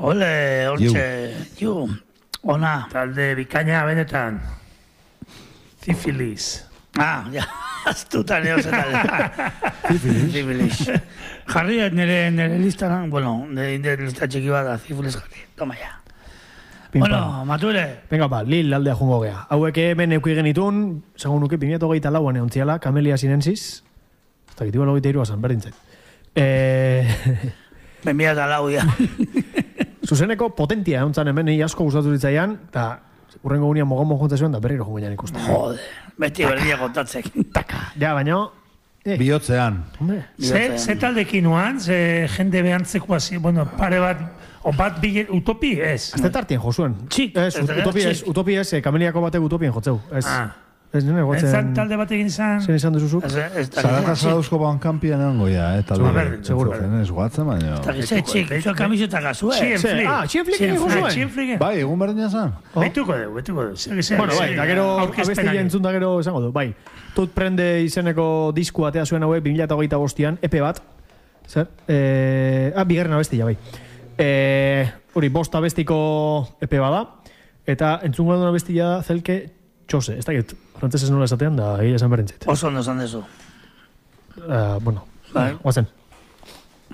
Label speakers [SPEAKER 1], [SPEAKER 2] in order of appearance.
[SPEAKER 1] Ole, hortxe, ju, ona.
[SPEAKER 2] Talde bikaina benetan. Zifilis.
[SPEAKER 1] Ja, astuta neozetan. Zifilis. Jarri nire listaran, bueno, nire lista txiki bat da, zifilis jarri. Toma ya. Bueno, Mature.
[SPEAKER 3] Venga, Lil aldea jungo gea. Hauek hemen euki genitun, segun nuke, 2008an eontziala, Camellia sinensis. Eta gitiba logite iruazan, berdintzait.
[SPEAKER 1] 2008 ya.
[SPEAKER 3] Zuzeneko potentia eontzan hemen, asko gustatu ditzaian, eta urrengo gunean mogon jontza zuen, da berriro jungo janik uste.
[SPEAKER 1] Jode, beti berdia kontatzek.
[SPEAKER 3] Taka. Ja, baina...
[SPEAKER 4] Bihotzean.
[SPEAKER 2] Ze taldekin nuan, ze jende behantzeko hasi, bueno, pare bat, o bat utopi, ez.
[SPEAKER 3] Azte tartien josuen.
[SPEAKER 1] Txik.
[SPEAKER 3] Utopi ez, Kameliako batek utopien jotzeu. Ez nire gotzen...
[SPEAKER 2] Entzan talde batek izan...
[SPEAKER 3] Zen izan duzuzuk?
[SPEAKER 4] Zarata zarauzko bankampian egon goia,
[SPEAKER 3] seguro.
[SPEAKER 4] Ez guatzen, baina...
[SPEAKER 1] Eta gizai txik, zo kamiseta gazue.
[SPEAKER 3] Txienfliken josuen.
[SPEAKER 4] Bai, egun berdina zan.
[SPEAKER 2] Betuko du.
[SPEAKER 3] Bueno, bai, da gero abestia entzun da gero esango du, bai. Tut prende izeneko disku atea zuen haue 2025an, EP bat. Zer? Bigarren abestia, bai. Hori, 5 abestiko EP bada. Eta entzungo duen abestia da zelke txose. Ez dakit, frantzesez nola esatean, da egia esan berentzit.
[SPEAKER 1] Oso ondo esan dezu.
[SPEAKER 3] Bueno, guazen.